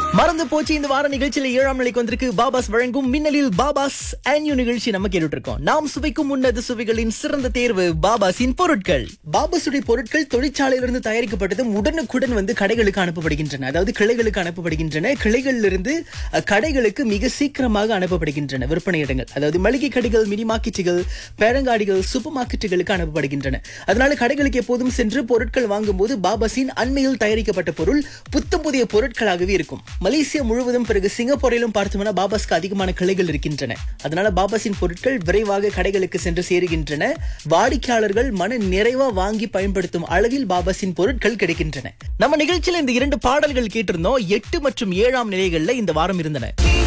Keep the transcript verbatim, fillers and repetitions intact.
மறந்து போச்சு இந்த வார நிகழ்ச்சியில ஏழாம் நிலைக்கு வந்திருக்கு பாபாஸ் வழங்கும் மின்னலில் பாபாஸ் ஆன்யூ நிகழ்ச்சி நம்ம கேட்டுட்டு இருக்கோம். நாம் சுவைக்கும் உன்னத சுவைகளின் சிறந்த தேர்வு பாபாஸின் பொருட்கள். பாபாஸுடைய பொருட்கள் தொழிற்சாலையிலிருந்து தயாரிக்கப்பட்டதும் உடனுக்குடன் வந்து கடைகளுக்கு அனுப்பப்படுகின்றன. அதாவது கிளைகளுக்கு அனுப்பப்படுகின்றன. கிளைகளிலிருந்து அஹ், கடைகளுக்கு மிக சீக்கிரமாக அனுப்பப்படுகின்றன. விற்பனை இடங்கள், அதாவது மளிகை கடைகள், மினி மார்க்கெட்டுகள், பேரங்காடிகள், சூப்பர் மார்க்கெட்டுகளுக்கு அனுப்பப்படுகின்றன. அதனால கடைகளுக்கு எப்போதும் சென்று பொருட்கள் வாங்கும்போது பாபாஸின் அண்மையில் தயாரிக்கப்பட்ட பொருள் புத்தம் புதிய பொருட்களாகவே இருக்கும். மலேசியா முழுவதும், பிறகு சிங்கப்பூரிலும் பார்த்தோம்னா பாபாஸ்க்கு அதிகமான கிளைகள் இருக்கின்றன. அதனால பாபாஸின் பொருட்கள் விரைவாக கடைகளுக்கு சென்று சேருகின்றன. வாடிக்கையாளர்கள் மன நிறைவா வாங்கி பயன்படுத்தும் அளவில் பாபாஸின் பொருட்கள் கிடைக்கின்றன. நம்ம நிகழ்ச்சியில இந்த இரண்டு பாடல்கள் கேட்டிருந்தோம். எட்டு மற்றும் ஏழாம் நிலைகள்ல இந்த வாரம் இருந்தன.